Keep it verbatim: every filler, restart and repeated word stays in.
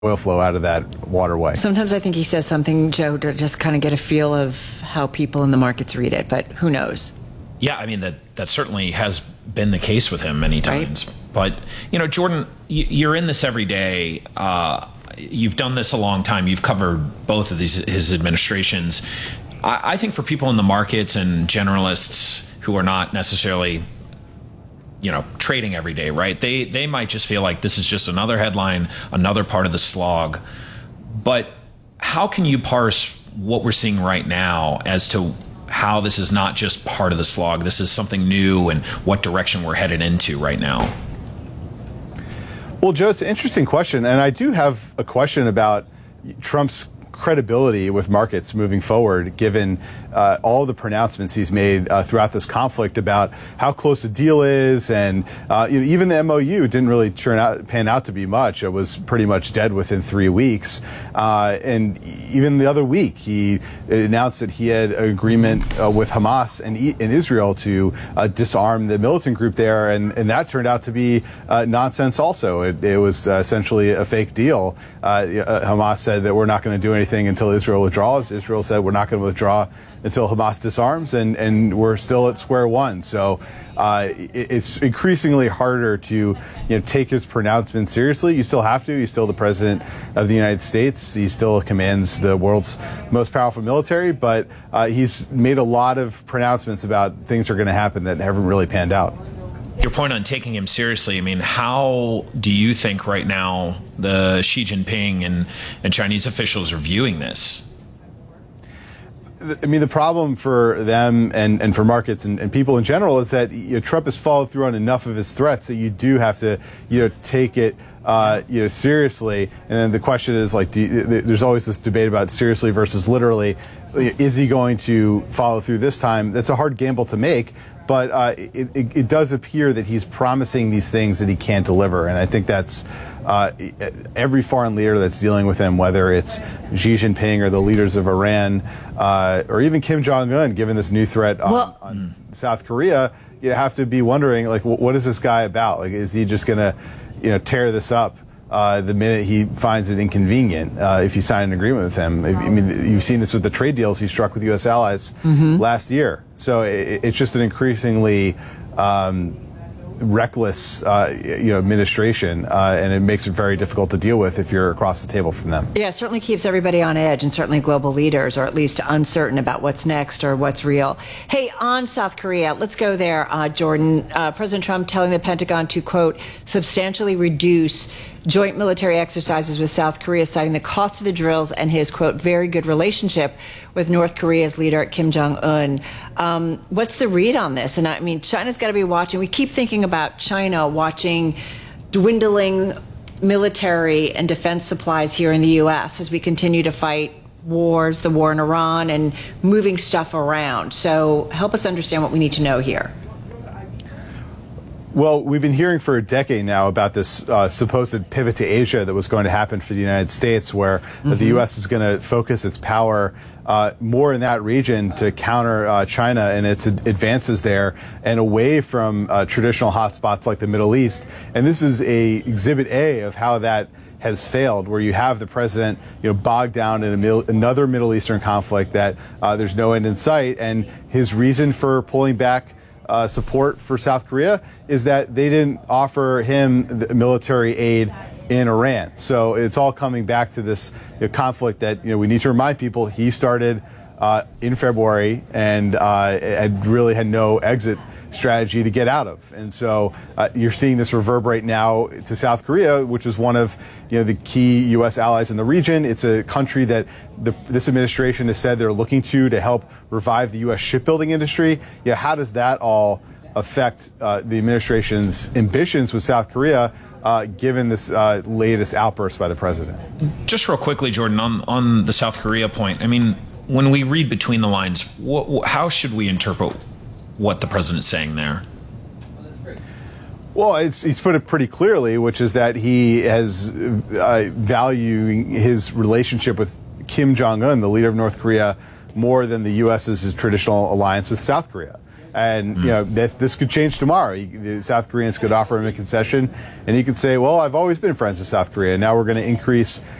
oil flow out of that waterway. Sometimes I think he says something, Joe, to just kind of get a feel of how people in the markets read it, but who knows? Yeah, I mean, that, that certainly has been the case with him many times. Right. But, you know, Jordan, you're in this every day. Uh, you've done this a long time. You've covered both of these his administrations. I, I think for people in the markets and generalists who are not necessarily, you know, trading every day, right? They they might just feel like this is just another headline, another part of the slog. But how can you parse what we're seeing right now as to how this is not just part of the slog, this is something new, and what direction we're headed into right now? Well, Joe, it's an interesting question, and I do have a question about Trump's credibility with markets moving forward, given uh, all the pronouncements he's made uh, throughout this conflict about how close the deal is, and uh, you know, even the M O U didn't really turn out pan out to be much. It was pretty much dead within three weeks. Uh, and even the other week, he announced that he had an agreement uh, with Hamas and, e- and Israel to uh, disarm the militant group there, and, and that turned out to be uh, nonsense. Also, it, it was uh, essentially a fake deal. Uh, Hamas said that we're not going to do anything until Israel withdraws. Israel said we're not going to withdraw until Hamas disarms, and, and we're still at square one. So uh, it, it's increasingly harder to you know take his pronouncements seriously. You still have to. He's still the president of the United States. He still commands the world's most powerful military, but uh, he's made a lot of pronouncements about things that are going to happen that haven't really panned out. Your point on taking him seriously, I mean, how do you think right now the Xi Jinping and, and Chinese officials are viewing this? I mean, the problem for them and, and for markets and, and people in general is that you know, Trump has followed through on enough of his threats that you do have to, you know, take it, uh, you know, seriously. And then the question is, like, do you, there's always this debate about seriously versus literally. Is he going to follow through this time? That's a hard gamble to make. But uh, it, it, it does appear that he's promising these things that he can't deliver. And I think that's uh, every foreign leader that's dealing with him, whether it's Xi Jinping or the leaders of Iran uh, or even Kim Jong-un, given this new threat on, well, on South Korea, you have to be wondering, like, what is this guy about? Like, is he just going to, you know, tear this up Uh, the minute he finds it inconvenient, uh, if you sign an agreement with him? I mean, you've seen this with the trade deals he struck with U S allies mm-hmm. last year. So it, it's just an increasingly um, reckless, uh, you know, administration, uh, and it makes it very difficult to deal with if you're across the table from them. Yeah, it certainly keeps everybody on edge, and certainly global leaders, or at least uncertain about what's next or what's real. Hey, on South Korea, let's go there, uh, Jordan. Uh, President Trump telling the Pentagon to, quote, substantially reduce joint military exercises with South Korea, citing the cost of the drills and his, quote, very good relationship with North Korea's leader, Kim Jong-un. Um, what's the read on this? And I mean, China's got to be watching. We keep thinking about China watching dwindling military and defense supplies here in the U S as we continue to fight wars, the war in Iran, and moving stuff around. So help us understand what we need to know here. Well, we've been hearing for a decade now about this uh, supposed pivot to Asia that was going to happen for the United States, where mm-hmm. the U S is going to focus its power uh, more in that region to counter uh, China and its advances there, and away from uh, traditional hotspots like the Middle East. And this is a exhibit A of how that has failed, where you have the president, you know, bogged down in a mil- another Middle Eastern conflict that uh, there's no end in sight, and his reason for pulling back Uh, support for South Korea is that they didn't offer him the military aid in Iran. So it's all coming back to this you know, conflict that you know we need to remind people he started uh, in February and uh, had really had no exit strategy to get out of. And so uh, you're seeing this reverberate now to South Korea, which is one of you know the key U S allies in the region. It's a country that the, this administration has said they're looking to to help revive the U S shipbuilding industry. Yeah, how does that all affect uh, the administration's ambitions with South Korea, uh, given this uh, latest outburst by the president? Just real quickly, Jordan, on, on the South Korea point, I mean, when we read between the lines, wh- how should we interpret what the president's saying there? Well, it's, he's put it pretty clearly, which is that he has uh, valuing his relationship with Kim Jong-un, the leader of North Korea, more than the U S's traditional alliance with South Korea. And, you know, this, this could change tomorrow. The South Koreans could offer him a concession, and he could say, well, I've always been friends with South Korea. Now we're going to increase